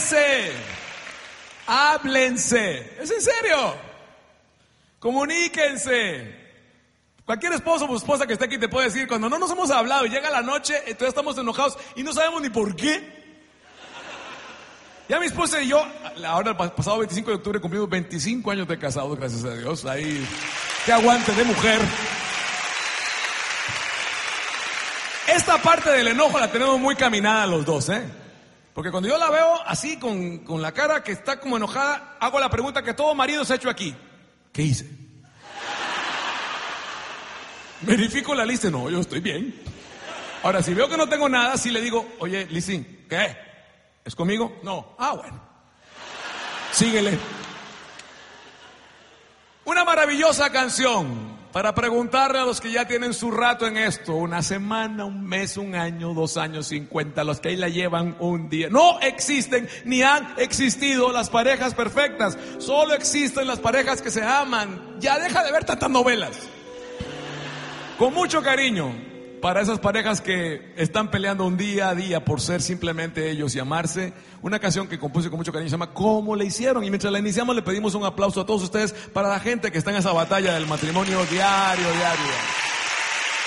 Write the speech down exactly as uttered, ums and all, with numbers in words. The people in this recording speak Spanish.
Háblense. Háblense. ¿Es en serio? Comuníquense. Cualquier esposo o esposa que esté aquí te puede decir, cuando no nos hemos hablado y llega la noche, entonces estamos enojados y no sabemos ni por qué. Ya mi esposa y yo, ahora el pasado veinticinco de octubre cumplimos veinticinco años de casados, gracias a Dios. Ahí, qué aguante de mujer. Esta parte del enojo la tenemos muy caminada los dos, ¿eh? Porque cuando yo la veo así, con, con la cara que está como enojada, hago la pregunta que todo marido se ha hecho aquí. ¿Qué hice? Verifico la lista, no, yo estoy bien. Ahora, si veo que no tengo nada, sí le digo, oye, Lizzy, ¿qué? ¿Es conmigo? No. Ah, bueno. Síguele. Una maravillosa canción para preguntarle a los que ya tienen su rato en esto, una semana, un mes, un año, dos años, cincuenta, los que ahí la llevan un día. No existen ni han existido las parejas perfectas, solo existen las parejas que se aman. Ya deja de ver tantas novelas. Con mucho cariño para esas parejas que están peleando un día a día por ser simplemente ellos y amarse. Una canción que compuse con mucho cariño se llama ¿Cómo le hicieron? Y mientras la iniciamos le pedimos un aplauso a todos ustedes para la gente que está en esa batalla del matrimonio diario, diario.